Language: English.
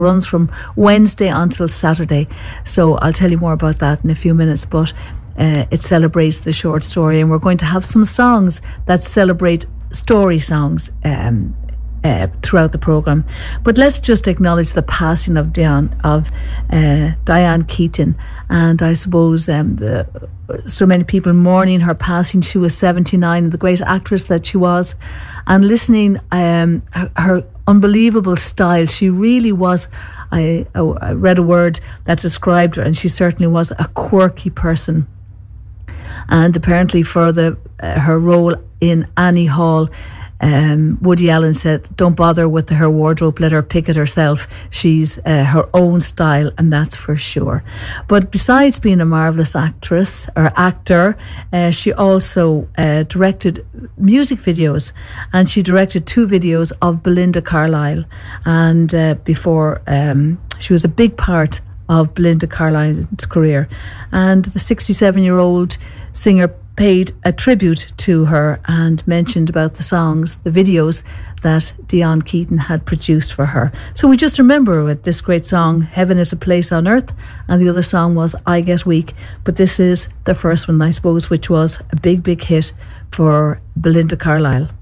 runs from Wednesday until Saturday. So I'll tell you more about that in a few minutes, but it celebrates the short story, and we're going to have some songs that celebrate story songs throughout the programme. But let's just acknowledge the passing of Diane Keaton, and I suppose so many people mourning her passing. She was 79, the great actress that she was, and listening her unbelievable style. She really was, I read a word that described her, and she certainly was a quirky person. And apparently for her role in Annie Hall, Woody Allen said, don't bother with her wardrobe, let her pick it herself. She's her own style, and that's for sure. But besides being a marvellous actress or actor, she also directed music videos, and she directed 2 videos of Belinda Carlisle, and before she was a big part of Belinda Carlisle's career. And the 67-year-old singer paid a tribute to her and mentioned about the songs, the videos that Diane Keaton had produced for her. So we just remember with this great song, Heaven is a Place on Earth, and the other song was I Get Weak. But this is the first one, I suppose, which was a big, big hit for Belinda Carlisle.